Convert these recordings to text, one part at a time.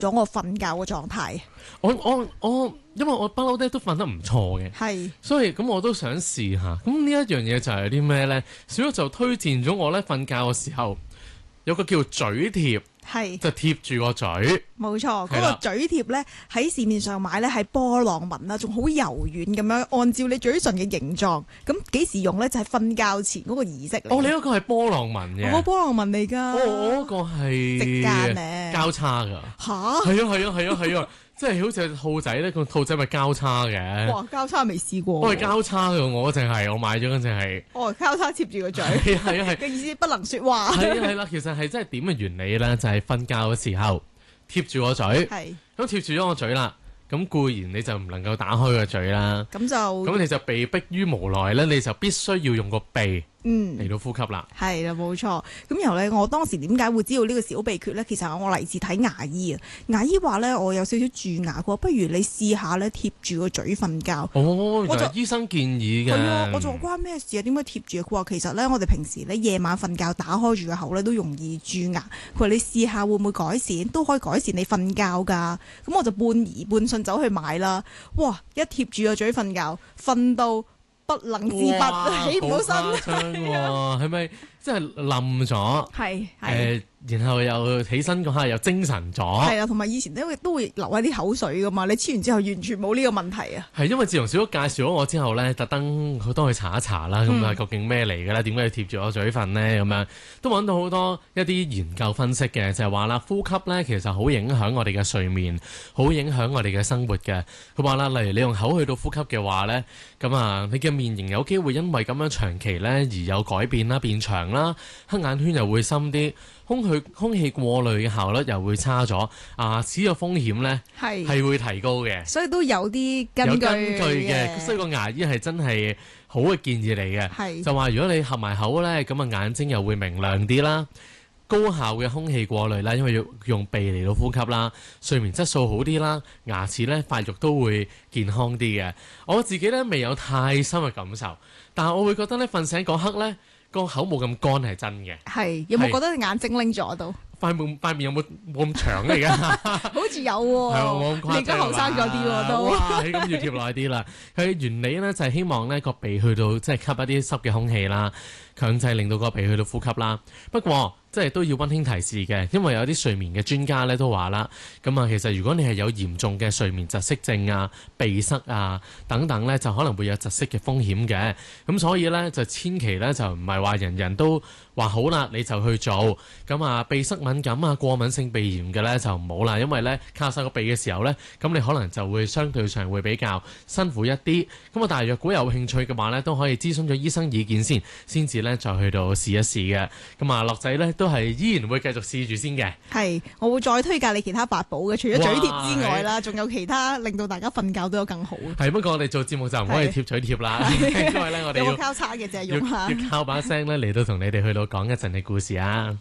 咗我瞓覺嘅狀態。 我因為我不嬲都瞓得唔錯嘅， 係所以咁我都想試下。咁呢一樣嘢就係啲咩咧？小玉就推薦咗我咧瞓覺嘅時候有個叫嘴貼， 係就貼住個嘴。 冇錯，嗰係啦個嘴貼咧喺市面上買咧係波浪紋啦，仲好柔軟咁樣，按照你嘴唇嘅形狀。咁幾時用咧？就係瞓覺前嗰個儀式嚟。 哦，你嗰個係波浪紋嘅， 我波浪紋嚟㗎。 我嗰個係直間咧交叉㗎。 吓？ 係啊，即係好似兔仔咧，個兔仔咪交叉嘅。 哇！交叉未試過。 我係交叉嘅，我淨係我買咗嗰隻係。 哦，交叉貼住個嘴。 係嘅意思不能説話。 係啦，其實係真係點嘅原理咧，就係瞓覺嘅時候貼住個嘴， 係咁貼住咗個嘴啦，咁固然你就唔能夠打開個嘴啦， 咁就咁你就被逼於無奈咧，你就必須要用個鼻嚟到呼吸啦。 係啦，冇錯。咁然後咧，我當時點解會知道呢個小秘訣咧？其實我嚟自睇牙醫啊。牙醫話咧，我有少少蛀牙，佢話不如你試下咧貼住個嘴瞓覺。 哦，原來我就醫生建議嘅。 係啊，我就話關咩事啊？點解貼住啊？佢話其實咧，我哋平時咧夜晚瞓覺打開住個口咧都容易蛀牙。佢話你試下會唔會改善？都可以改善你瞓覺㗎。咁我就半疑半信走去買啦。哇！一貼住個嘴瞓覺，瞓到不能自拔，起唔到身。 好誇張喎，係咪即係冧咗？ 係然後又起身嗰下又精神咗。 係啊，同埋以前都會流一啲口水噶嘛，你黐完之後完全冇呢個問題啊。 係因為自從小屋介紹咗我之後咧，特登好多去查一查啦，咁啊究竟咩嚟嘅咧？點解要貼住我嘴瞓咧？咁樣都揾到好多一啲研究分析嘅，就係話啦，呼吸咧其實好影響我哋嘅睡眠，好影響我哋嘅生活嘅。佢話啦，例如你用口去到呼吸嘅話咧，咁啊你嘅面型有機會因為咁樣長期咧而有改變啦、變長啦，黑眼圈又會深啲。空氣過濾嘅效率又會差咗，牙齒嘅風險咧係會提高嘅， 所以都有啲根據嘅。所以個牙醫係真係好嘅建議嚟嘅，就話如果你合埋口咧，咁啊眼睛又會明亮啲啦，高效嘅空氣過濾啦，因為要用鼻嚟到呼吸啦，睡眠質素好啲啦，牙齒咧發育都會健康啲嘅。我自己咧未有太深嘅感受，但係我會覺得咧瞓醒嗰刻咧，個口冇咁乾係真嘅。 係有冇覺得眼睛拎咗到？ 塊面有冇咁長嚟㗎？ 好似有喎。係冇咁誇張。 你而家後生咗啲喎都。 哇！你咁要貼耐啲啦。佢原理咧就係希望咧個鼻去到即係吸一啲濕嘅空氣啦，強制令到個鼻去到呼吸啦。不過即係都要溫馨提示嘅，因為有啲睡眠嘅專家咧都話啦，咁啊其實如果你係有嚴重嘅睡眠窒息症啊、鼻塞啊等等咧，就可能會有窒息嘅風險嘅。咁所以咧就千祈咧就唔係話人人都話好啦你就去做。咁啊鼻塞敏感啊、過敏性鼻炎嘅咧就唔好啦，因為咧靠晒個鼻嘅時候咧，咁你可能就會相對上會比較辛苦一啲。咁啊但係若果有興趣嘅話咧，都可以諮詢咗醫生意見先至咧再去到試一試嘅。咁啊樂仔咧都係依然會繼續試住先嘅。係， 我會再推介你其他八寶嘅，除咗嘴貼之外啦，仲有其他令到大家瞓覺都有更好。 係，不過我哋做節目就唔可以貼嘴貼啦，因為咧我哋有個交叉嘅就係用下， 要靠把聲咧嚟到同你哋去到講一陣嘅故事啊！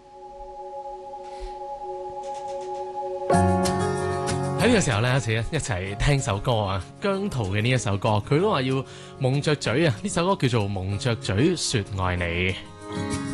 喺呢個時候咧，一齊聽首歌啊，姜濤嘅呢一首歌，佢都話要蒙着嘴啊！呢首歌叫做《蒙着嘴說愛你》。